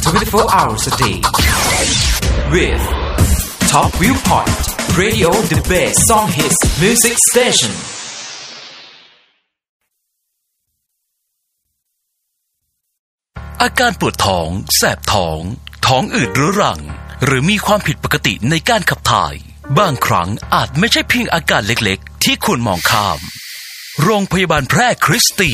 24 hours a day with Top Viewpoint Radio, the best song hits music station. อาการปวดท้องแสบท้องท้องอืดเรื้อรังหรือมีความผิดปกติในการขับถ่ายบางครั้งอาจไม่ใช่เพียงอาการเล็กๆที่ควรมองข้ามโรงพยาบาลแพร่คริสเตี